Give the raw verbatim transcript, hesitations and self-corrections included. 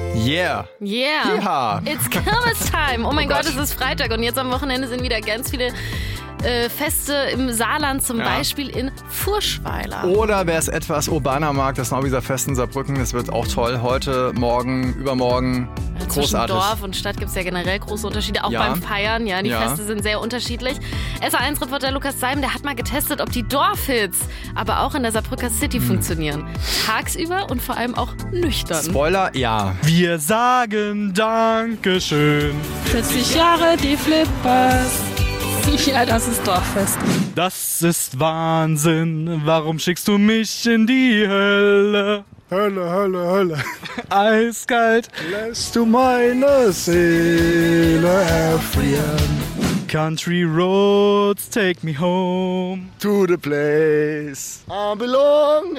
Yeah. Yeah. Ja. It's Kirmes time. Oh mein Oh Gott, Gott. es ist Freitag und jetzt am Wochenende sind wieder ganz viele äh, Feste im Saarland, zum Ja. Beispiel in Furschweiler. Oder wer es etwas urbaner mag, das Nauwieser Fest in Saarbrücken, das wird auch toll. Heute, morgen, übermorgen. Zwischen Großartig. Dorf und Stadt gibt es ja generell große Unterschiede, auch Ja. beim Feiern. Ja, die Ja. Feste sind sehr unterschiedlich. S A eins Reporter Lukas Seim, der hat mal getestet, ob die Dorfhits aber auch in der Saarbrücker City Hm. funktionieren. Tagsüber und vor allem auch nüchtern. Spoiler, ja. Wir sagen Dankeschön. vierzig Jahre die Flippers. Ja, das ist Dorffest. Das ist Wahnsinn. Warum schickst du mich in die Hölle? Hölle, Hölle, Hölle. Eiskalt. Lässt du meine Seele erfrieren. Country roads take me home. To the place I belong.